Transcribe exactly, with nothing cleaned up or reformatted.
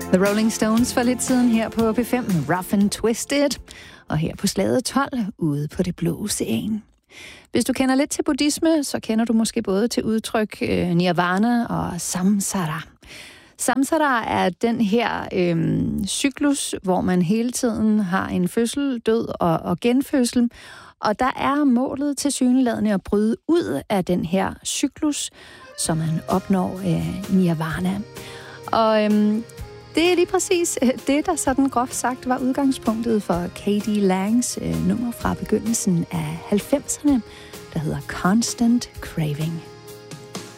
The Rolling Stones for lidt siden her på P fem, Rough and Twisted, og her på slaget tolv, ude på det blå ocean. Hvis du kender lidt til buddhisme, så kender du måske både til udtryk øh, nirvana og samsara. Samsara er den her øh, cyklus, hvor man hele tiden har en fødsel, død og, og genfødsel, og der er målet tilsyneladende at bryde ud af den her cyklus, så man opnår øh, nirvana. Og øhm, det er lige præcis det, der sådan groft sagt var udgangspunktet for K D Langs øh, nummer fra begyndelsen af halvfemserne, der hedder Constant Craving.